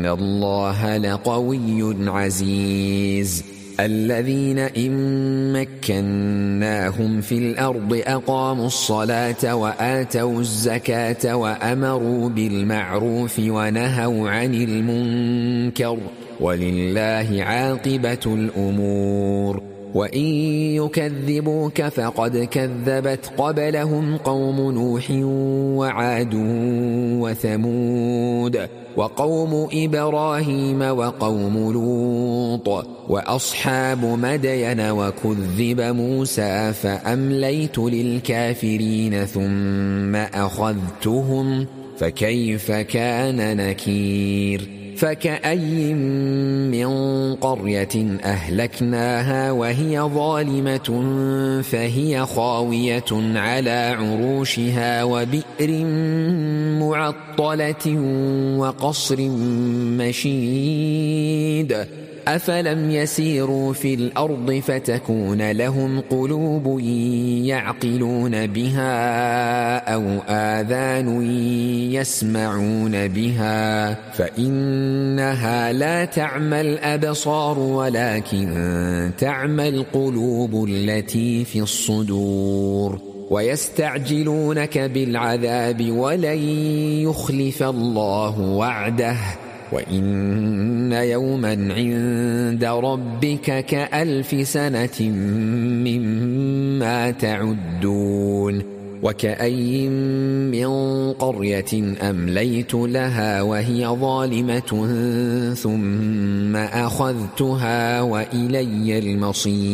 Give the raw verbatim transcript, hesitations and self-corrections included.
إن الله لقوي عزيز الذين إن مكناهم في الأرض أقاموا الصلاة وآتوا الزكاة وأمروا بالمعروف ونهوا عن المنكر ولله عاقبة الأمور وإن يكذبوك فقد كذبت قبلهم قوم نوح وعاد وثمود وقوم إبراهيم وقوم لوط وأصحاب مدين وكذب موسى فأمليت للكافرين ثم أخذتهم فكيف كان نكير فكأي من قرية أهلكناها وهي ظالمة فهي خاوية على عروشها وبئر معطلة وقصر مشيد أفلم يسيروا في الأرض فتكون لهم قلوب يعقلون بها أو آذان يسمعون بها فإنها لا تعمى الأبصار ولكن تعمى القلوب التي في الصدور ويستعجلونك بالعذاب ولن يخلف الله وعده وإن يوما عند ربك كألف سنة مما تعدون وكأي من قرية أمليت لها وهي ظالمة ثم أخذتها وإلي المصير